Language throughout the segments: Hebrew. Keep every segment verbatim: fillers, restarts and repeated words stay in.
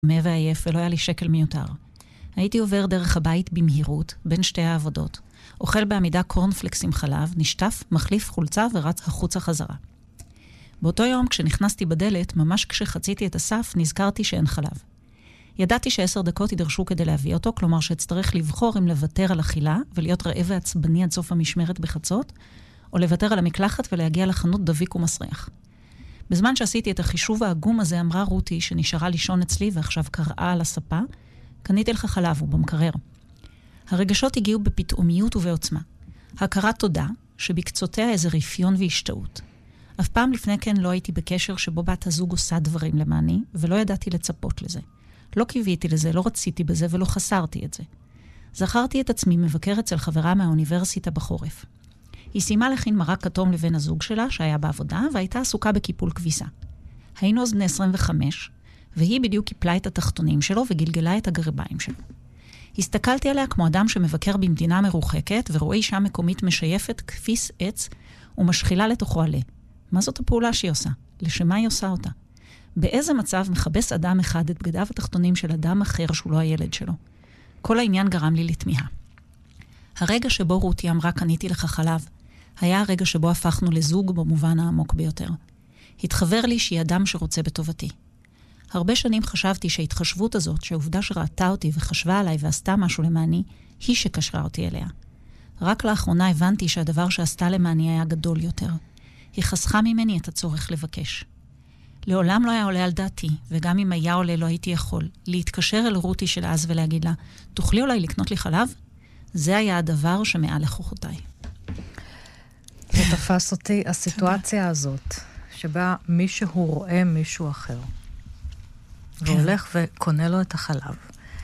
ועייף ולא היה לי שקל מיותר. הייתי עובר דרך הבית במהירות, בין שתי העבודות, אוכל בעמידה קורנפלקס עם חלב, נשטף, מחליף חולצה ורץ החוצה חזרה. באותו יום, כשנכנסתי בדלת, ממש כשחציתי את הסף, נזכרתי שאין חלב. ידעתי שעשר דקות יידרשו כדי להביא אותו, כלומר שאצטרך לבחור אם לוותר על אכילה ולהיות רעב ועצבני עד סוף המשמרת בחצות, או לוותר על המקלחת ולהגיע לחנות דביק ומסריח. בזמן שעשיתי את החישוב העגום הזה, אמרה רותי שנשארה לישון אצלי ועכשיו קראה על הספה, קניתי לך חלב ובמקרר. הרגשות הגיעו בפתאומיות ובעוצמה. הכרת תודה, שבקצותיה איזה רפיון והשתאות. אף פעם לפני כן לא הייתי בקשר שבו בת הזוג עושה דברים למעני, ולא ידעתי לצפות לזה. לא קיוויתי לזה, לא רציתי בזה ולא חסרתי את זה. זכרתי את עצמי מבקר אצל חברה מהאוניברסיטה בחורף. היא סיימה לכין מרק כתום לבן הזוג שלה, שהיה בעבודה, והייתה עסוקה בקיפול כביסה. היינו אז בני עשרים וחמש, והיא בדיוק קיפלה את התחתונים שלו וגלגלה את הגרביים שלו. הסתכלתי עליה כמו אדם שמבקר במדינה מרוחקת, ורואה אישה מקומית משייפת כפיס עץ ומשחילה לתוכו עלה. מה זאת הפעולה שהיא עושה? לשמה היא עושה אותה? באיזה מצב מחבס אדם אחד את בגדיו התחתונים של אדם אחר שהוא לא הילד שלו? כל העניין גרם לי לתמיהה. הרגע שבו רותי אמרה קניתי לך חלב, היה הרגע שבו הפכנו לזוג במובן העמוק ביותר. התחבר לי שהיא אדם שרוצה בטובתי. הרבה שנים חשבתי שההתחשבות הזאת, שהעובדה שראתה אותי וחשבה עליי ועשתה משהו למעני, היא שקשרה אותי אליה. רק לאחרונה הבנתי שהדבר שעשתה למעני היה גדול יותר. היא חסכה ממני את הצורך לבקש. לעולם לא היה עולה על דעתי, וגם אם היה עולה לא הייתי יכול, להתקשר אל רותי של אז ולהגיד לה, תוכלי אולי לקנות לי חלב? זה היה הדבר שמעל לכוחותיי. זה תפס אותי, הסיטואציה הזאת, שבה מישהו רואה מישהו אחר, והולך וקונה לו את החלב.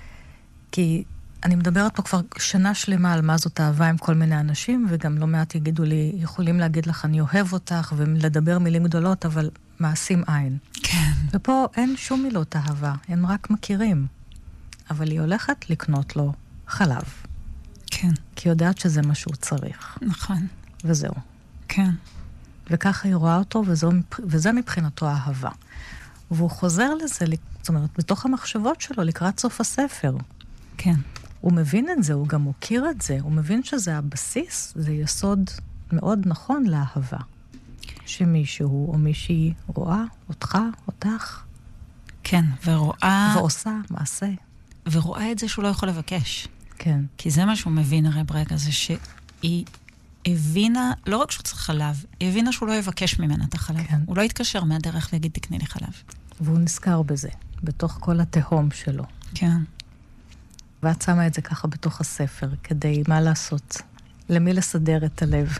כי אני מדברת פה כבר שנה שלמה על מה זאת אהבה עם כל מיני אנשים, וגם לא מעט יגידו לי, יכולים להגיד לך, אני אוהב אותך, ולדבר מילים גדולות, אבל מעשים עין. כן. ופה אין שום מילות אהבה, הם רק מכירים. אבל היא הולכת לקנות לו חלב. כן. כי היא יודעת שזה מה שהוא צריך. נכון. וזהו. כן. וככה היא רואה אותו, וזו, וזה מבחינתו האהבה. והוא חוזר לזה, זאת אומרת, בתוך המחשבות שלו, לקראת סוף הספר. כן. הוא מבין את זה, הוא גם מוכיר את זה, הוא מבין שזה הבסיס, זה יסוד מאוד נכון לאהבה. שמישהו או מישהי רואה אותך, אותך. כן, ורואה... ועושה מעשה. ורואה את זה שהוא לא יכול לבקש. כן. כי זה מה שהוא מבין הרי ברגע, זה שהיא הבינה, לא רק שהוא צריך חלב, היא הבינה שהוא לא יבקש ממנה את החלב. כן. הוא לא יתקשר מהדרך ויגיד, תקני לי חלב. והוא נזכר בזה, בתוך כל התהום שלו. כן. ואת שמה את זה ככה בתוך הספר, כדי מה לעשות? למי לסדר את הלב?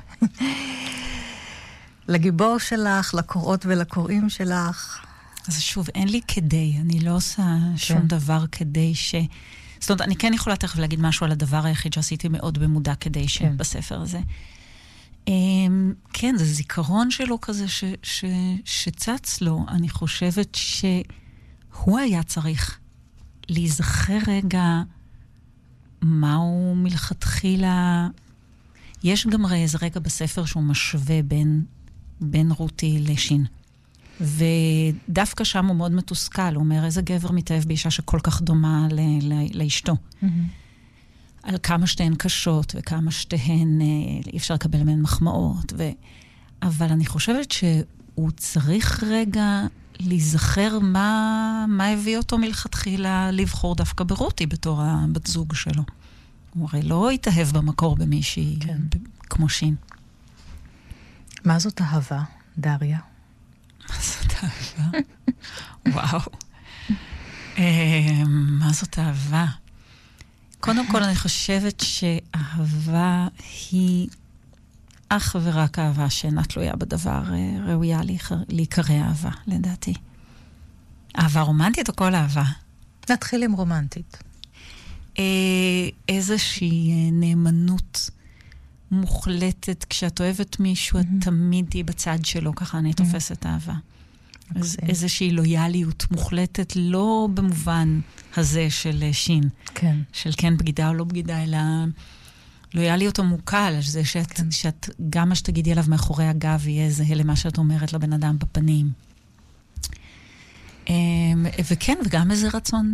לגיבור שלך, לקוראות ולקוראים שלך. אז שוב, אין לי כדי, אני לא עושה שום כן. דבר כדי ש... זאת אומרת, אני כן יכולה תכף להגיד משהו על הדבר היחיד שעשיתי מאוד במודע כדי שבספר הזה. כן, זה זיכרון שלו כזה ש, ש, שצץ לו. אני חושבת שהוא היה צריך להיזכר רגע מהו מלכתחילה. יש גם איזה רגע בספר שהוא משווה בין, בין רותי לשין. ודווקא שם הוא מאוד מתוסכל. הוא אומר, איזה גבר מתאהב באישה שכל כך דומה ל, ל, לאשתו. Mm-hmm. על כמה שתיהן קשות, וכמה שתיהן אי אפשר לקבל מהן מחמאות. ו... אבל אני חושבת שהוא צריך רגע להיזכר מה, מה הביא אותו מלכתחילה לבחור דווקא ברותי בתור הבת זוג שלו. הוא הרי לא התאהב במקור במישהי כן. כמו שין. מה זאת אהבה, דריה? מה זאת אהבה? וואו. מה זאת אהבה? קודם כל אני חושבת שאהבה היא אך ורק אהבה שאינה תלויה בדבר ראויה להיקרא אהבה, לדעתי. אהבה רומנטית או כל אהבה? נתחיל עם רומנטית. איזושהי נאמנות מוחלטת, כשאת אוהבת מישהו, את תמיד היא בצד שלו, ככה אני תופסת אהבה. אז איזושהי לויאליות מוחלטת, לא במובן הזה של שין. כן. של כן בגידה או לא בגידה, אלא לויאליות עמוקה, על זה שאת, כן. שאת גם מה שתגידי עליו מאחורי הגב, יהיה זהה למה שאת אומרת לבן אדם בפנים. וכן, וגם איזה רצון